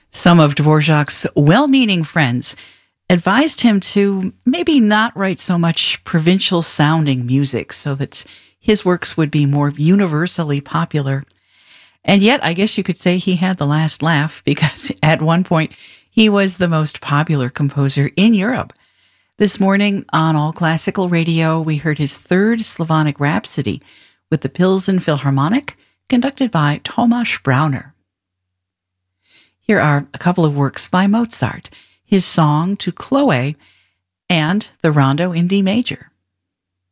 Some of Dvorak's well-meaning friends advised him to maybe not write so much provincial-sounding music so that his works would be more universally popular. And yet, I guess you could say he had the last laugh because at one point he was the most popular composer in Europe. This morning on All Classical Radio, we heard his third Slavonic Rhapsody with the Pilsen Philharmonic, conducted by Tomasz Brauner. Here are a couple of works by Mozart, his song to Chloe, and the Rondo in D major.